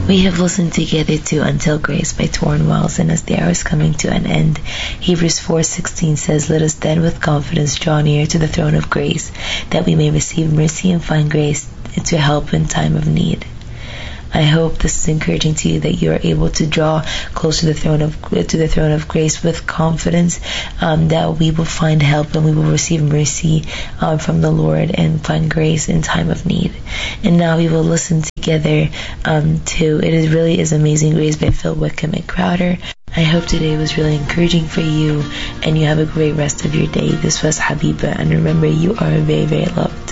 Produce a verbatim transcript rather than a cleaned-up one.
We have listened together to Until Grace by Torrin Wells, and as the hour is coming to an end, Hebrews four sixteen says, "Let us then with confidence draw near to the throne of grace, that we may receive mercy and find grace to help in time of need." I hope this is encouraging to you, that you are able to draw close to the throne of to the throne of grace with confidence, um, that we will find help and we will receive mercy um, from the Lord and find grace in time of need. And now we will listen together um, to "It Is Really Is Amazing Grace" by Phil Wickham and Crowder. I hope today was really encouraging for you, and you have a great rest of your day. This was Habiba, and remember, you are very, very loved.